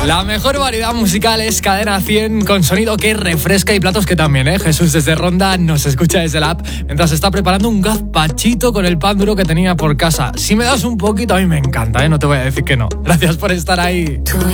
La mejor variedad musical es Cadena 100, con sonido que refresca y platos que también, ¿eh? Jesús desde Ronda nos escucha desde la app mientras está preparando un gazpachito con el pan duro que tenía por casa. Si me das un poquito, a mí me encanta, ¿eh? No te voy a decir que no. Gracias por estar ahí.